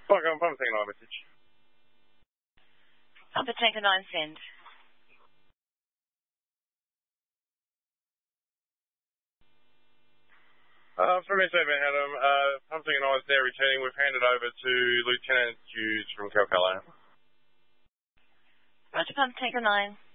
Welcome, Pump Tanker 9 message. Pump Tanker 9 send. From SA Van Adam, Pump Tanker 9 is now returning. We've handed over to Lieutenant Hughes from Calcala. Roger, Pump Tanker 9.